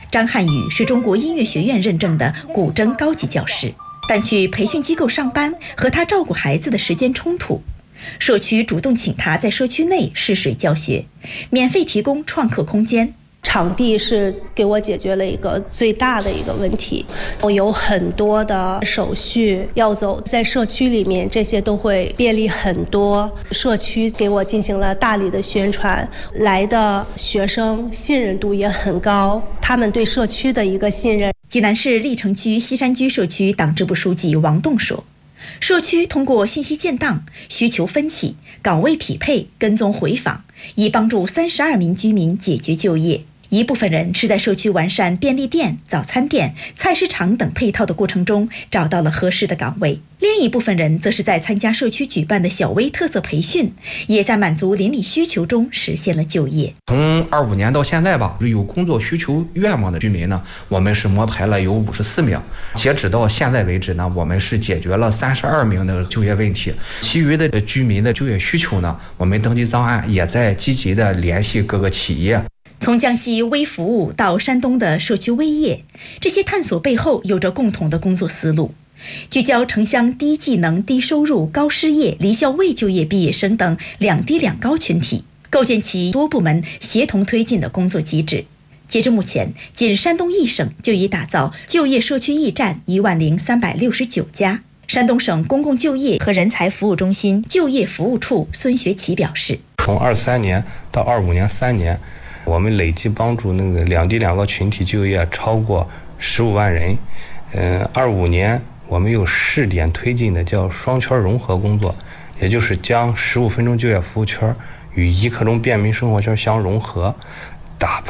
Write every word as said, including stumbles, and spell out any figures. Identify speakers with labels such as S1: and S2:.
S1: 张汉宇是中国音乐学院认证的古筝高级教师，但去培训机构上班和他照顾孩子的时间冲突。社区主动请他在社区内试水教学，免费提供创客空间。
S2: 场地是给我解决了一个最大的一个问题，我有很多的手续要走，在社区里面这些都会便利很多。社区给我进行了大力的宣传，来的学生信任度也很高，他们对社区的一个信任。
S1: 济南市历城区西山居社区党支部书记王栋说，社区通过信息建档、需求分析、岗位匹配、跟踪回访，已帮助三十二名居民解决就业。一部分人是在社区完善便利店、早餐店、菜市场等配套的过程中找到了合适的岗位，另一部分人则是在参加社区举办的小微特色培训，也在满足邻里需求中实现了就业。
S3: 从二五年到现在吧，有工作需求愿望的居民呢，我们是摸排了有五十四名，截止到现在为止呢，我们是解决了三十二名的就业问题。其余的居民的就业需求呢，我们登记档案也在积极的联系各个企业。
S1: 从江西微服务到山东的社区微业，这些探索背后有着共同的工作思路，聚焦城乡低技能、低收入、高失业、离校未就业毕业生等两低两高群体，构建起多部门协同推进的工作机制。截至目前，仅山东一省就已打造就业社区驿站一万零三百六十九家。山东省公共就业和人才服务中心就业服务处孙学奇表示，
S4: 从二三年到二五年三年，我们累计帮助那个两低两高群体就业超过十五万人。嗯，二五年我们有试点推进的叫双圈融合工作，也就是将十五分钟就业服务圈与一刻钟便民生活圈相融合，打破